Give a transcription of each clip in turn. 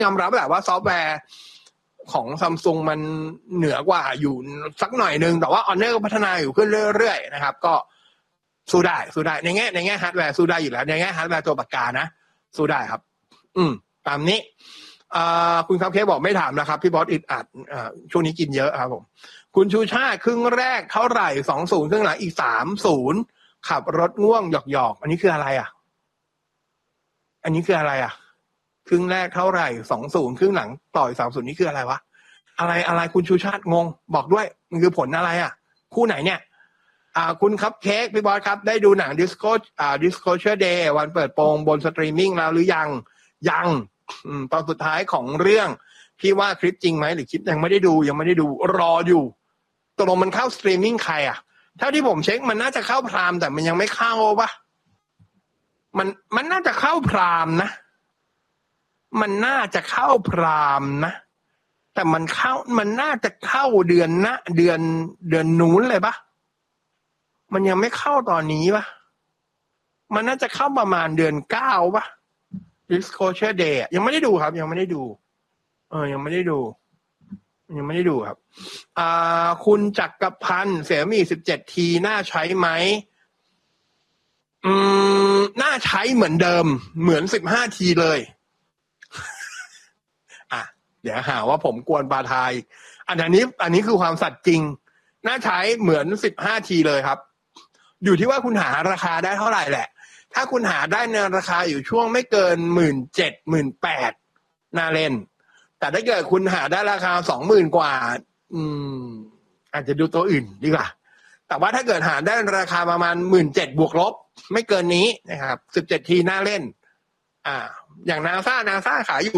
ยอมรับแหละว่าซอฟต์แวร์ของ Samsung มันเหนือกว่าอยู่สักหน่อยนึงแต่ว่า Honor ก็พัฒนาอยู่ขึ้นเรื่อยๆนะครับก็สู้ได้ในแง่ฮาร์ดแวร์สู้ได้อยู่แล้วในแง่ฮาร์ดแวร์ตัวปากกานะสู้ได้ครับตามนี้คุณคัพเค้กบอกไม่ถามนะครับพี่บอสอึดอัดช่วงนี้กินเยอะครับผมคุณชูชาติครึ่งแรกเท่าไหร่ 2-0 ครึ่งหลังอีก 3-0 ขับรถง่วงหยอกอันนี้คืออะไรอ่ะครึ่งแรกเท่าไหร่ 2-0 ครึ่งหลังต่อย 3-0 นี่คืออะไรวะอะไรคุณชูชาติงงบอกด้วยมันคือผลอะไรอ่ะคู่ไหนเนี่ยคุณคัพเค้กพี่บอสครับได้ดูหนังDisclosure Day วันเปิดโปงบนสตรีมมิ่งแล้วหรือยังตอนสุดท้ายของเรื่องพี่ว่าคลิปจริงไหมหรือคลิปยังไม่ได้ดูรออยู่ตกลงมันเข้าสตรีมมิ่งใครอ่ะเท่าที่ผมเช็คมันน่าจะเข้าพรามแต่มันยังไม่เข้าปะมันน่าจะเข้าพรามนะมันน่าจะเข้าพรามนะแต่มันน่าจะเข้าเดือนนู้นเลยปะมันยังไม่เข้าตอนนี้ปะมันน่าจะเข้าประมาณเดือน9ปะ Disclosure Day ยังไม่ได้ดูครับยังไม่ได้ดูครับคุณจักรพันธ์เสี่ยมี่ 17T น่าใช้ไหมน่าใช้เหมือนเดิมเหมือน 15T เลยเดี๋ยวหาว่าผมกวนปลาทายอันนี้คือความสัตย์จริงน่าใช้เหมือน 15T เลยครับอยู่ที่ว่าคุณหาราคาได้เท่าไหร่แหละถ้าคุณหาได้ในราคาอยู่ช่วงไม่เกิน 17,000 18,000 น่าเล่นแต่ถ้าเกิดคุณหาได้ราคา 20,000 กว่าอาจจะดูตัวอื่นดีกว่าแต่ว่าถ้าเกิดหาได้ราคาประมาณ 17,000 บวกลบไม่เกินนี้นะครับ 17T น่าเล่นอย่าง NASA ขายอยู่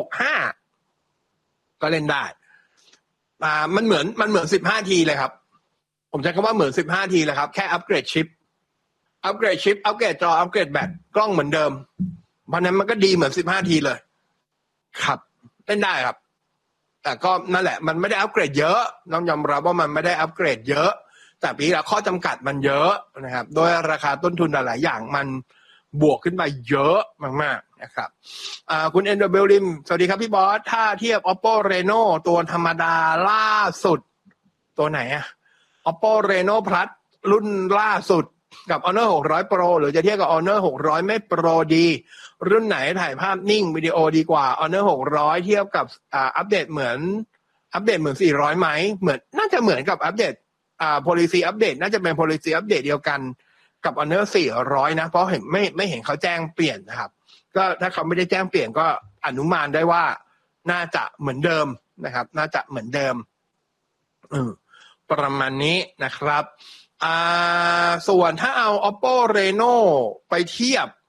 16,500 ก็เล่นได้มันเหมือน 15T เลยครับผมใช้คำว่าเหมือน 15T เลยครับแค่อัปเกรดชิปอัปเกรดจออัปเกรดแบตกล้องเหมือนเดิมเพราะนั้นมันก็ดีเหมือน 15T เลยครับเล่นได้ครับแต่ก็นั่นแหละมันไม่ได้อัปเกรดเยอะต้องยอมรับว่ามันไม่ได้อัปเกรดเยอะแต่ปีละข้อจำกัดมันเยอะนะครับโดยราคาต้นทุนหลายๆอย่างมันบวกขึ้นไปเยอะมากๆนะครับคุณ NW Lim สวัสดีครับพี่บอสถ้าเทียบ Oppo Reno ตัวธรรมดาล่าสุดตัวไหนOppo Reno Plus รุ่นล่าสุดกับ Honor 600 Pro หรือจะเทียบกับ Honor 600 ไม่ Pro ดีรุ่นไหนถ่ายภาพนิ่งวิดีโอดีกว่า Honor 600เทียบกับอัปเดตเหมือน400ไหมเหมือนน่าจะเหมือนกับอัปเดตpolicy update น่าจะเป็น policy update เดียวกันกับ Honor 400นะเพราะไม่เห็นเขาแจ้งเปลี่ยนนะครับก็ถ้าเขาไม่ได้แจ้งเปลี่ยนก็อนุมานได้ว่าน่าจะเหมือนเดิมนะครับน่าจะเหมือนเดิมประมาณนี้นะครับส่วนถ้าเอา Oppo Reno ไปเทียบ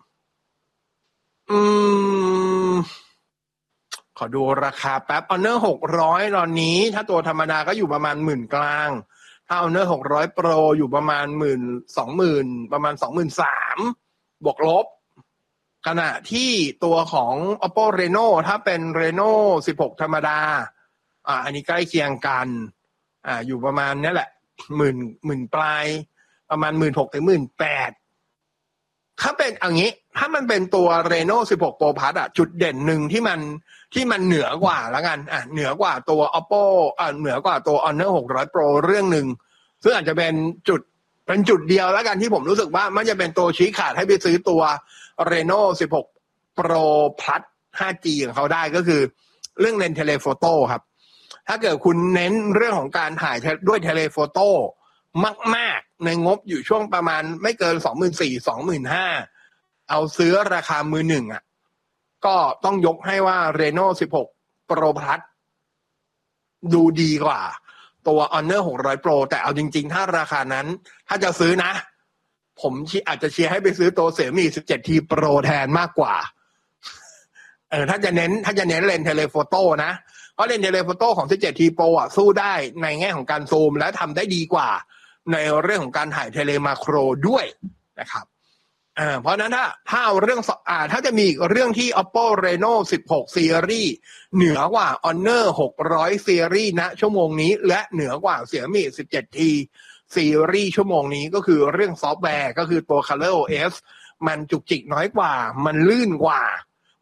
ขอดูราคาแป๊บ Honor 600ตอนนี้ถ้าตัวธรรมดาก็อยู่ประมาณ10,000กลางถ้า Honor 600 Pro อยู่ประมาณ20,000ประมาณ 23,000 บวกลบขณะที่ตัวของ Oppo Reno ถ้าเป็น Reno 16 ธรรมดาอันนี้ใกล้เคียงกันอยู่ประมาณนี้แหละหมื่นปลายประมาณ 16,000 ถึง 18,000 ถ้าเป็นอย่างนี้ถ้ามันเป็นตัว Reno 16 Pro Plus จุดเด่นหนึ่งที่มันเหนือกว่าแล้วกันเหนือกว่าตัว Oppo เหนือกว่าตัว Honor 600 Pro เรื่องหนึ่งซึ่งอาจจะเป็นจุดเดียวแล้วกันที่ผมรู้สึกว่ามันจะเป็นตัวชี้ขาดให้ไปซื้อตัว Reno 16 Pro Plus 5G ของเขาได้ก็คือเรื่องเลนส์เทเลโฟโต้ครับถ้าเกิดคุณเน้นเรื่องของการถ่ายด้วยเทเลโฟโต้มากๆในงบอยู่ช่วงประมาณไม่เกิน 24,000 25,000 เอาซื้อราคามือหนึ่งก็ต้องยกให้ว่า Reno 16 Pro Plus ดูดีกว่าตัว Honor 600 Pro แต่เอาจริงๆถ้าราคานั้นถ้าจะซื้อนะผมอาจจะเชียร์ให้ไปซื้อตัว Xiaomi 17T Pro แทนมากกว่าถ้าจะเน้นเลนส์เทเลโฟโต้นะเพราะเลนส์เทเลโฟโต้ของ 17T Pro สู้ได้ในแง่ของการซูมและทำได้ดีกว่าในเรื่องของการถ่ายเทเลมาโครด้วยนะครับเพราะนั้นถ้าเอาเรื่องถ้าจะมีเรื่องที่ Oppo Reno 16 Series เหนือกว่า Honor 600 Series ณชั่วโมงนี้และเหนือกว่า Xiaomi 17T Series ชั่วโมงนี้ก็คือเรื่องซอฟต์แวร์ก็คือตัว ColorOS มันจุกจิกน้อยกว่ามันลื่นกว่า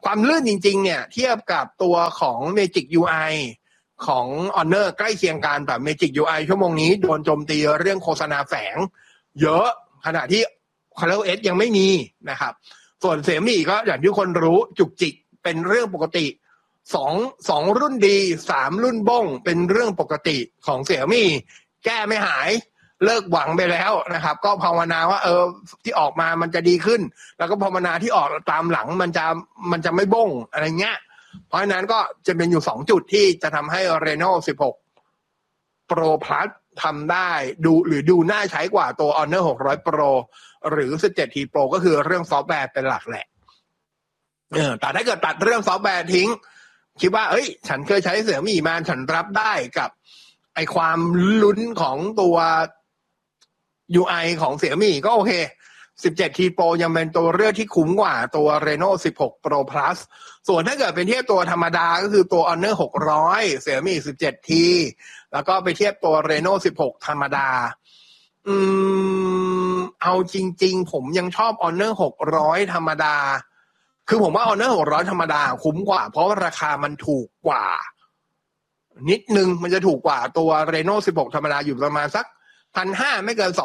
ความลื่นจริงๆเนี่ยเทียบกับตัวของ Magic UI ของ Honor ใกล้เคียงกันแต่ Magic UI ชั่วโมงนี้โดนโจมตีเรื่องโฆษณาแฝงเยอะขณะที่ ColorOS ยังไม่มีนะครับส่วนเสี่ยมี่ก็อย่างที่คนรู้จุกจิกเป็นเรื่องปกติสองรุ่นดี3รุ่นบ้งเป็นเรื่องปกติของเสี่ยมี่แก้ไม่หายเลิกหวังไปแล้วนะครับก็ภาวนาว่าที่ออกมามันจะดีขึ้นแล้วก็ภาวนาที่ออกตามหลังมันจะไม่บ้งอะไรเงี้ยเพราะฉะนั้นก็จะเป็นอยู่2จุดที่จะทำให้ Reno 16 Pro Plus ทำได้ดูน่าใช้กว่าตัว Honor 600 Pro หรือ 17T Pro ก็คือเรื่องซอฟต์แวร์เป็นหลักแหละแต่ถ้าเกิดตัดเรื่องซอฟต์แวร์ทิ้งคิดว่าฉันเคยใช้เสี่ยมี่มาฉันรับได้กับไอความลุ้นของตัว UI ของเสี่ยมี่ก็โอเค 17T Pro ยังเป็นตัวเลือกที่คุ้มกว่าตัว Reno 16 Pro Plus ส่วนถ้าเกิดเป็นเทียบตัวธรรมดาก็คือตัว Honor 600 เสี่ยมี่ 17T แล้วก็ไปเทียบตัว Reno 16 ธรรมดาเอาจริงๆผมยังชอบ Honor 600 ธรรมดาคือผมว่า Honor 600 ธรรมดาคุ้มกว่าเพราะราคามันถูกกว่านิดนึงมันจะถูกกว่าตัว Reno 16 ธรรมดาอยู่ประมาณสัก 1,500 ไม่เกิน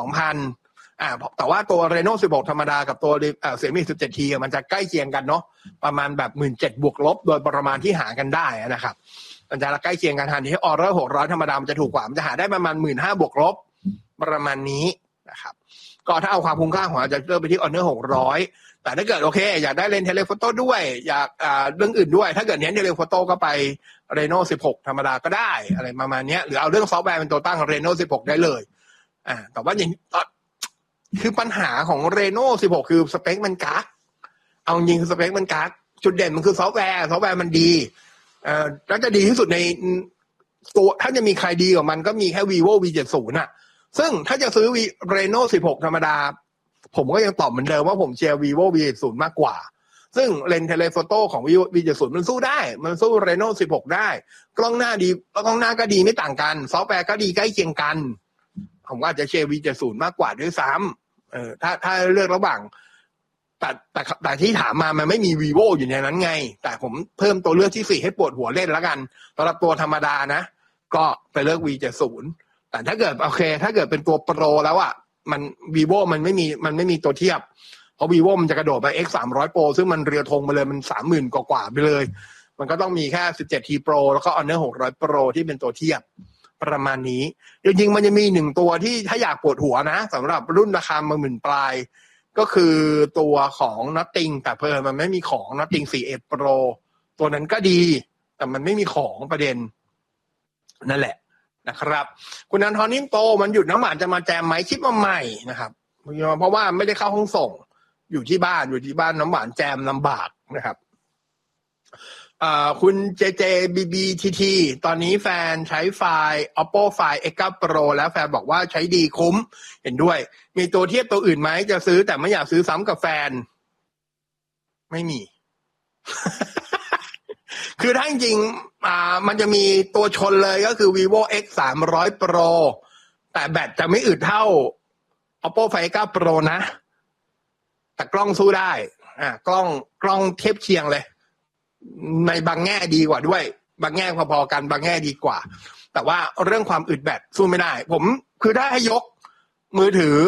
2,000 แต่ว่าตัว Reno 16 ธรรมดากับตัวเสี่ยมี่ 17T มันจะใกล้เคียงกันเนาะประมาณแบบ 17,000 บวกลบโดยประมาณที่หากันได้นะครับมันจะใกล้เคียงกันทันที่ Honor 600 ธรรมดามันจะถูกกว่ามันจะหาได้ประมาณ 15,000 บวกลบประมาณนี้นะครับก็ถ้าเอาความคุ้มค่าของอาจจะเลือกไปที่ Honor 600แต่ถ้าเกิดโอเคอยากได้เลนส์เทเลโฟโต้ด้วยอยากเรื่องอื่นด้วยถ้าเกิดเน้นเทเลโฟโต้ก็ไป Reno 16 ธรรมดาก็ได้อะไรประมาณนี้หรือเอาเรื่องซอฟต์แวร์เป็นตัวตั้ง Reno 16 ได้เลยแต่ว่าอย่างคือปัญหาของ Reno 16 คือสเปคมันกักเอาจริงคือสเปคมันกักจุดเด่นมันคือซอฟต์แวร์มันดีแล้วจะดีที่สุดในตัวถ้าจะมีใครดีกว่ามันก็มีแค่ Vivo V70 ซึ่งถ้าจะซื้อ Reno 16 ธรรมดาผมก็ยังตอบเหมือนเดิมว่าผมเชียร์ Vivo V70 มากกว่าซึ่งเลนส์เทเลโฟโต้ของ Vivo V70 มันสู้ได้มันสู้ Reno 16 ได้กล้องหน้าดีกล้องหน้าก็ดีไม่ต่างกันซอฟต์แวร์ก็ดีใกล้เคียงกันผมว่าจะเชียร์ V70 มากกว่าด้วยซ้ำถ้าเลือกระหว่างแต่ที่ถามมามันไม่มี Vivo อยู่ในนั้นไงแต่ผมเพิ่มตัวเลือกที่4ให้ปวดหัวเล่นแล้วกันสำหรับตัวธรรมดานะก็ไปเลือก V70 แต่ถ้าเกิดโอเคถ้าเกิดเป็นตัวโปรแล้วมัน Vivo มันไม่มีตัวเทียบเพราะ Vivo มันจะกระโดดไป X300 Pro ซึ่งมันเรือธงมาเลยมัน 30,000 กว่าไปเลยมันก็ต้องมีแค่ 17T Pro แล้วก็ Honor 600 Pro ที่เป็นตัวเทียบประมาณนี้จริงๆมันจะมี1ตัวที่ถ้าอยากปวดหัวนะสำหรับรุ่นราคา10,000 ปลายก็คือตัวของ Nothing แต่เพิ่มมันไม่มีของ Nothing 4S Pro ตัวนั้นก็ดีแต่มันไม่มีของประเด็นนั่นแหละนะครับคุณนันทรนิ่มโตมันหยุดน้ำหวานจะมาแจมไหมคิดมาใหม่นะครับเพราะว่าไม่ได้เข้าห้องส่งอยู่ที่บ้านน้ำหวานแจมลำบากนะครับคุณ JJBBTT ตอนนี้แฟนใช้ไฟล์ Oppo Find X9 Pro แล้วแฟนบอกว่าใช้ดีคุ้มเห็นด้วยมีตัวเทียบตัวอื่นไหมจะซื้อแต่ไม่อยากซื้อซ้ำกับแฟนไม่มี คือถ้าจริงมันจะมีตัวชนเลยก็คือ Vivo X300 Pro แต่แบตจะไม่อึดเท่า Oppo Find X9 Pro นะแต่กล้องสู้ได้กล้องเทียบเคียงเลยในบางแง่ดีกว่าด้วยบางแง่พอๆกันบางแง่ดีกว่าแต่ว่าเรื่องความอึดแบตสู้ไม่ได้ผมคือถ้าให้ยกมือถือ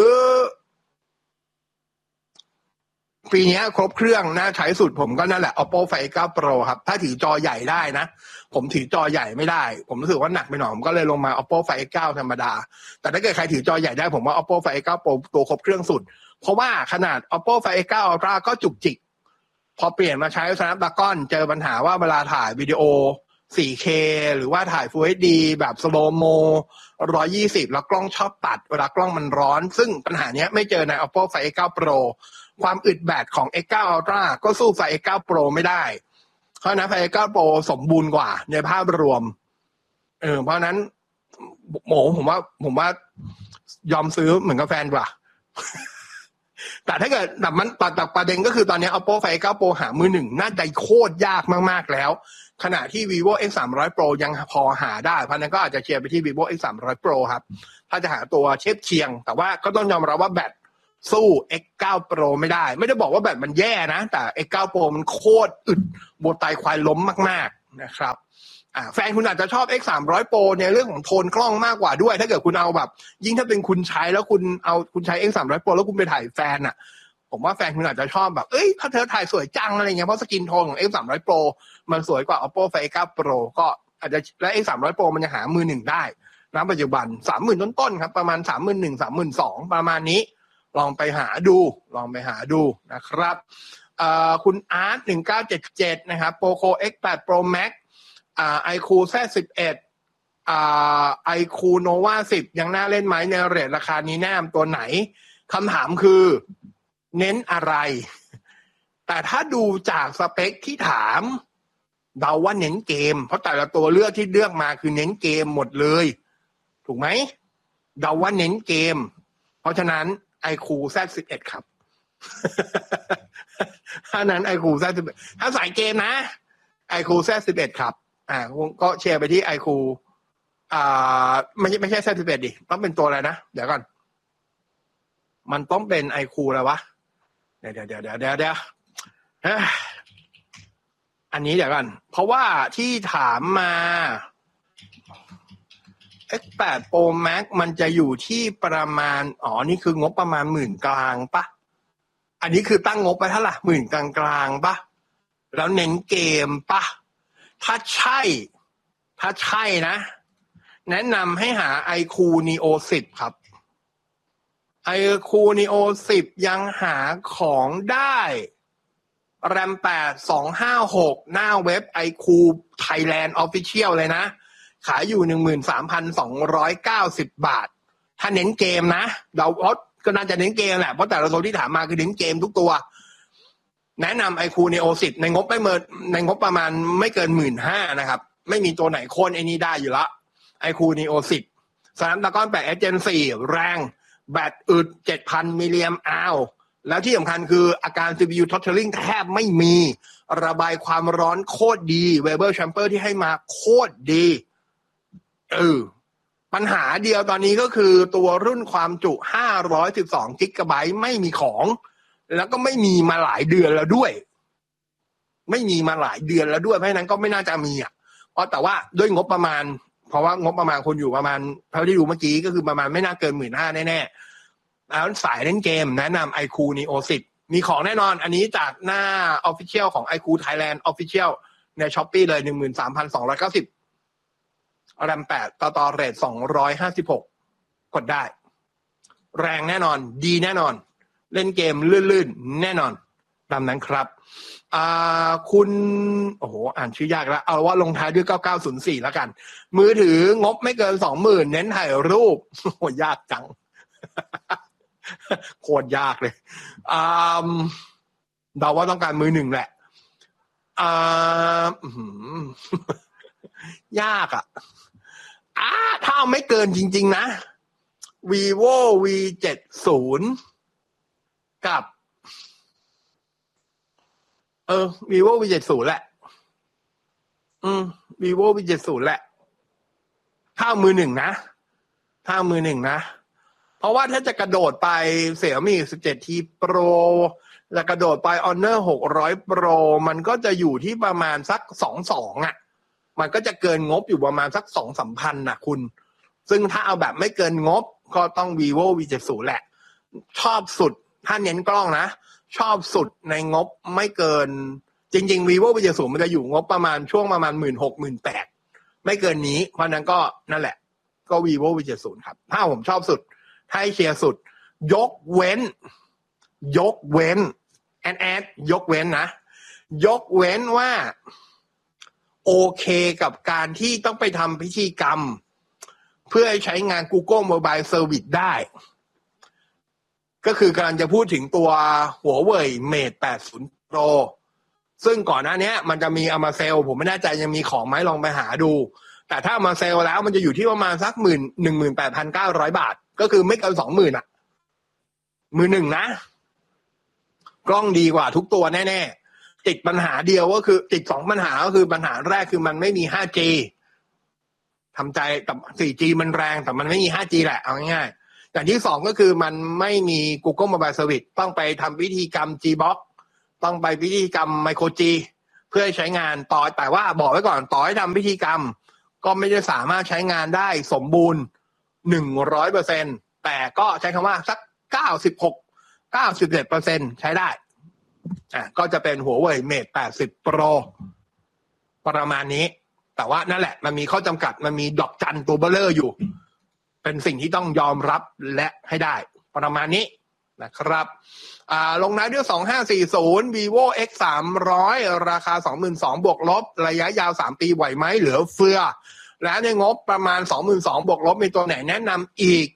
ปีนี้ครบเครื่องน่าใช้สุดผมก็นั่นแหละ Oppo Find X9 Pro ครับถ้าถือจอใหญ่ได้นะผมถือจอใหญ่ไม่ได้ผมรู้สึกว่าหนักไปหน่อยผมก็เลยลงมา Oppo Find X9 ธรรมดาแต่ถ้าเกิดใครถือจอใหญ่ได้ผมว่า Oppo Find X9 Pro ตัวครบเครื่องสุดเพราะว่าขนาด Oppo Find X9 Ultra ก็จุกจิกพอเปลี่ยนมาใช้ Snapdragon เจอปัญหาว่าเวลาถ่ายวิดีโอ 4K หรือว่าถ่าย Full HD แบบ Slow Mo 120แล้วกล้องชอบตัดเวลากล้องมันร้อนซึ่งปัญหานี้ไม่เจอใน Oppo Find X9 Pro ความอึดแบตของ X9 Ultra ก็สู้ Find X9 Pro ไม่ได้เพราะนั้น Find X9 Pro สมบูรณ์กว่าในภาพรวมเพราะนั้นผมว่ายอมซื้อเหมือนกับแฟนกว่า แต่ถ้าเกิดแบบมันตัดประเด็นก็คือตอนนี้ Oppo Find X9 Pro หามือหนึ่งน่าจะโคตรยากมากๆแล้วขณะที่ Vivo X300 Pro ยังพอหาได้เพราะนั้นก็อาจจะเชียร์ไปที่ Vivo X300 Pro ครับถ้าจะหาตัวเทียบเคียงแต่ว่าก็ต้องยอมรับว่าแบตสู้ X9 Pro ไม่ได้บอกว่าแบบมันแย่นะแต่ X9 Pro มันโคตรอึดโบไตควายล้มมากๆนะครับแฟนคุณอาจจะชอบ X300 Pro ในเรื่องของโทนกล้องมากกว่าด้วยถ้าเกิดคุณเอาแบบยิ่งถ้าเป็นคุณใช้แล้วคุณใช้ X300 Pro แล้วคุณไปถ่ายแฟนอ่ะผมว่าแฟนคุณอาจจะชอบแบบถ้าเธอถ่ายสวยจังอะไรเงี้ยเพราะสกินโทนของ X300 Pro มันสวยกว่า Oppo Find X9 Pro ก็อาจจะและ X300 Pro มันจะหามือหนึ่งได้ณปัจจุบัน 30,000 ต้นๆครับประมาณ 31,000 32,000 ประมาณนี้ลองไปหาดูนะครับคุณอาร์ต1977นะครับ Poco X8 Pro Max iQOO Z11 iQOO Nova 10ยังน่าเล่นไหมในเรทราคานี้แนะนำตัวไหนคำถามคือเน้นอะไรแต่ถ้าดูจากสเปคที่ถามเดาว่าเน้นเกมเพราะแต่ละตัวเลือกที่เลือกมาคือเน้นเกมหมดเลยถูกไหมเดาว่าเน้นเกมเพราะฉะนั้นiQOO Z11 ครับถ้านั้น iQOO Z11 ถ้าสายเกมนะ iQOO Z11 ครับก็แชร์ไปที่ iQOO ไม่ใช่ Z11 ดิต้องเป็นตัวอะไรนะเดี๋ยวก่อนมันต้องเป็น iQOO อะไรวะเดี๋ยวอันนี้เดี๋ยวก่อนเพราะว่าที่ถามมา X8 Pro Max มันจะอยู่ที่ประมาณนี่คืองบประมาณ10,000กลางปะอันนี้คือตั้งงบไปเท่าไหร่10,000กลางปะแล้วเน้นเกมปะถ้าใช่นะแนะนำให้หา iQOO Neo 10ครับ iQOO Neo 10ยังหาของได้ RAM 8 256หน้าเว็บ iQOO Thailand Official เลยนะขายอยู่ 13,290 บาทถ้าเน้นเกมนะเราก็น่าจะเน้นเกมแหละเพราะแต่ละตัวที่ถามมาคือเน้นเกมทุกตัวแนะนำ iQOO Neo 10ในงบประมาณไม่เกิน 15,000 นะครับไม่มีตัวไหนโค่นไอ้นี้ได้อยู่ละ iQOO Neo 10 Snapdragon 8 Gen 4 แรงแบตอึด 7,000 มิลลิแอมป์อัลแล้วที่สำคัญคืออาการ CPU throttling แทบไม่มีระบายความร้อนโคตรดี Weber Chamber ที่ให้มาโคตรดีปัญหาเดียวตอนนี้ก็คือตัวรุ่นความจุ512 GB ไม่มีของแล้วก็ไม่มีมาหลายเดือนแล้วด้วยเพราะฉะนั้นก็ไม่น่าจะมีเพราะแต่ว่าด้วยงบประมาณเพราะว่างบประมาณคนอยู่ประมาณเท่าที่ดูเมื่อกี้ก็คือประมาณไม่น่าเกิน 15,000 แน่ๆแล้วสายเล่นเกมแนะนำ iQOO Neo 10มีของแน่นอนอันนี้จากหน้า Official ของ iQOO Thailand Official ใน Shopee เลย 13,290RAM 8ต่อเรท256กดได้แรงแน่นอนดีแน่นอนเล่นเกมลื่นๆแน่นอนตามนั้นครับคุณอ่านชื่อยากแล้วเอาว่าลงท้ายด้วย9904แล้วกันมือถืองบไม่เกิน 20,000 เน้นถ่ายรูปยากจัง โคตรยากเลยเดาว่าต้องการมือหนึ่งแหละยากถ้าเอาไม่เกินจริงๆนะ vivo V70 กับ vivo V70 แหละvivo V70 แหละถ้ามือหนึ่งนะเพราะว่าถ้าจะกระโดดไป Xiaomi 17T Pro แล้วกระโดดไป Honor 600 Pro มันก็จะอยู่ที่ประมาณสัก 22,000มันก็จะเกินงบอยู่ประมาณสัก 2-3 พันนะคุณซึ่งถ้าเอาแบบไม่เกินงบก็ต้อง vivo V70 แหละชอบสุดถ้าเน้นกล้องนะชอบสุดในงบไม่เกินจริงๆ vivo V70 มันจะอยู่งบประมาณช่วงประมาณ 16,000-18,000 ไม่เกินนี้เพราะนั้นก็นั่นแหละก็ vivo V70 ครับถ้าผมชอบสุดให้เชียร์สุดยกเว้นยกเว้นนะยกเว้นว่าโอเคกับการที่ต้องไปทำพิธีกรรมเพื่อใช้งาน Google Mobile Service ได้ก็คือกำลังจะพูดถึงตัว Huawei Mate 80 Pro ซึ่งก่อนหน้านี้มันจะมีเอามาเซลผมไม่แน่ใจยังมีของไหมลองไปหาดูแต่ถ้ามาเซลแล้วมันจะอยู่ที่ประมาณสัก 18,900 บาทก็คือไม่เกิน 20,000 มือหนึ่งนะกล้องดีกว่าทุกตัวแน่ๆติดปัญหาเดียวก็คือติด2ปัญหาก็คือปัญหาแรกคือมันไม่มี 5G ทำใจกับ 4G มันแรงแต่มันไม่มี 5G แหละเอาง่ายอย่างที่2ก็คือมันไม่มี Google Mobile Service ต้องไปทำพิธีกรรม Gbox ต้องไปพิธีกรรม Micro G เพื่อใช้งานต่อแต่ว่าบอกไว้ก่อนต่อให้ทำพิธีกรรมก็ไม่ได้สามารถใช้งานได้สมบูรณ์ 100% แต่ก็ใช้คำว่าสัก 96-97% ใช้ได้ก็จะเป็น Huawei Mate 80 Pro ประมาณนี้แต่ว่านั่นแหละมันมีข้อจำกัดมันมีดอกจันตัวเบลเลอร์อยู่เป็นสิ่งที่ต้องยอมรับและให้ได้ประมาณนี้นะครับลงท้ายด้วย2540 Vivo X 300ราคา 22,000 บวกลบระยะยาว3ปีไหวไหมเหลือเฟือและในงบประมาณ 22,000 บวกลบมีตัวไหนแนะนำอีก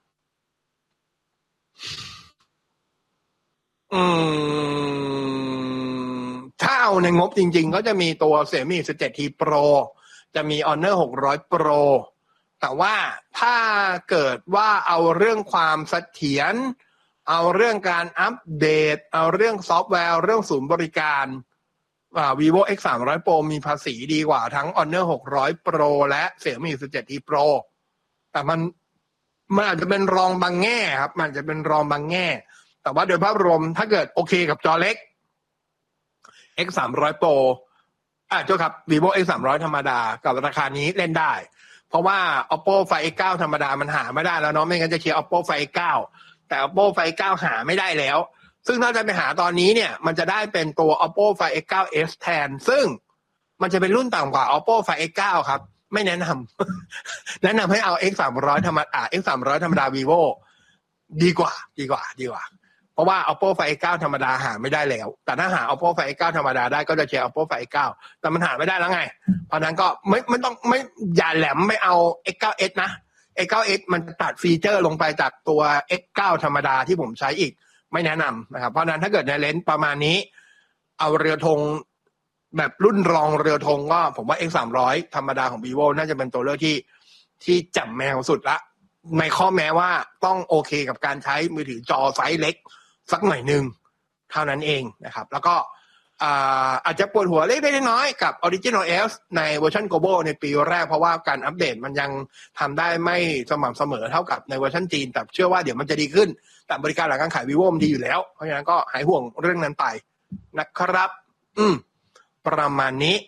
ถ้าเอาในงบจริงๆก็จะมีตัว Xiaomi 17T Pro จะมี Honor 600 Pro แต่ว่าถ้าเกิดว่าเอาเรื่องความเสถียรเอาเรื่องการอัปเดตเอาเรื่องซอฟต์แวร์เรื่องศูนย์บริการVivo X 300 Pro มีภาษีดีกว่าทั้ง Honor 600 Pro และ Xiaomi 17T Pro แต่มันอาจจะเป็นรองบางแง่ครับมันจะเป็นรองบางแง่แต่ว่าโดยภาพรวมถ้าเกิดโอเคกับจอเล็ก X 300 Pro โทษครับ Vivo X 300 ธรรมดากับราคานี้เล่นได้เพราะว่า Oppo Find X9 ธรรมดามันหาไม่ได้แล้วเนาะไม่งั้นจะเชียร์ Oppo Find X9 แต่ Oppo Find X9 หาไม่ได้แล้วซึ่งถ้าจะไปหาตอนนี้เนี่ยมันจะได้เป็นตัว Oppo Find X9s แทนซึ่งมันจะเป็นรุ่นต่ำกว่า Oppo Find X9 ครับไม่แนะนำ แนะนำให้เอา X 300ธรรมดา X 300ธรรมดา Vivo ดีกว่าเพราะว่า Oppo Find X9 ธรรมดาหาไม่ได้แล้วแต่ถ้าหา Oppo Find X9 ธรรมดาได้ก็จะเชียร์ Oppo Find X9 แต่มันหาไม่ได้แล้วไงเพราะนั้นก็ไม่ต้องอย่าแหลมไม่เอา X9s นะ X9s มันตัดฟีเจอร์ลงไปจากตัว X9 ธรรมดาที่ผมใช้อีกไม่แนะนำนะครับเพราะนั้นถ้าเกิดในเลนส์ประมาณนี้เอาเรือธงแบบรุ่นรองเรือธงก็ผมว่า X 300ธรรมดาของ Vivo น่าจะเป็นตัวเลือกที่จับแมวสุดละในข้อแม้ว่าต้องโอเคกับการใช้มือถือจอไซส์เล็กสักหน่อยนึงเท่านั้นเองนะครับแล้วก็อาจจะปวดหัวเล็กๆน้อยๆกับ Original S ในเวอร์ชัน Global ในปีแรกเพราะว่าการอัปเดตมันยังทำได้ไม่สม่ำเสมอเท่ากับในเวอร์ชันจีนแต่เชื่อว่าเดี๋ยวมันจะดีขึ้นแต่บริการหลังการขาย Vivo มันดีอยู่แล้วเพราะฉะนั้นก็หายห่วงเรื่องนั้นไปนะครับประมาณนี้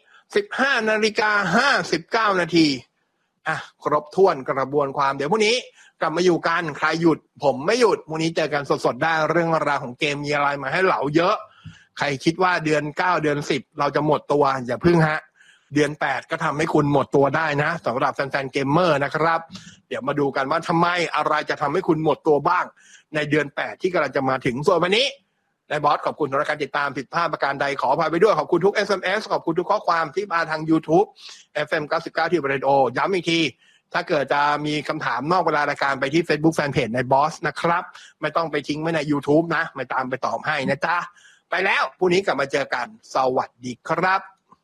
15:59 นาทีครบถ้วนกระบวนความเดี๋ยวพรุ่งนี้กลับมาอยู่กันใครหยุดผมไม่หยุดพรุ่งนี้เจอกันสดๆได้เรื่องราวของเกมมีอะไรมาให้เหลาเยอะใครคิดว่าเดือน9เดือน10เราจะหมดตัวอย่าพึ่งฮะเดือน8ก็ทำให้คุณหมดตัวได้นะสำหรับแฟนๆเกมเมอร์นะครับเดี๋ยวมาดูกันว่าทำไมอะไรจะทำให้คุณหมดตัวบ้างในเดือน8ที่กำลังจะมาถึงส่วนวันนี้นายบอสขอบคุณสำหรับการติดตามผิดพลาดประการใดขออภัยไปด้วยขอบคุณทุก SMS ขอบคุณทุกข้อความที่มาทาง YouTube FM 99ที่เรดิโอย้ำอีกทีถ้าเกิดจะมีคำถามนอกเวลารายการไปที่ Facebook Fanpage นายบอสนะครับไม่ต้องไปทิ้งไว้ใน YouTube นะไม่ตามไปตอบให้นะจ๊ะไปแล้วพรุ่งนี้กลับมาเจอกันสวัสดีครับ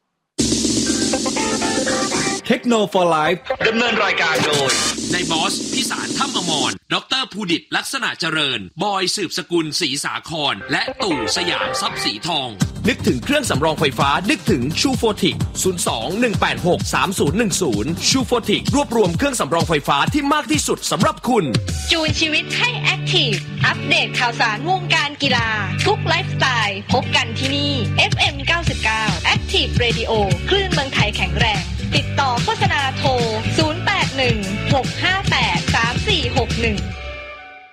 เทคโนโลยีไลฟ์ดำเนินรายการโดยนายบอสพิสารถ้ำอมรดร.ภูดิษฐ์ลักษณะเจริญบอยสืบสกุลศรีสาครและตู่สยามทรัพย์สีทองนึกถึงเครื่องสำรองไฟฟ้านึกถึงชูโฟติก02-186-3010ชูโฟติกรวบรวมเครื่องสำรองไฟฟ้าที่มากที่สุดสำหรับคุณจูนชีวิตให้แอคทีฟอัปเดตข่าวสารวงการกีฬาทุกไลฟ์สไตล์พบกันที่นี่ FM 99 Active Radio คลื่นเมืองไทยแข็งแรงติดต่อโฆษณาโทร 081 658 3461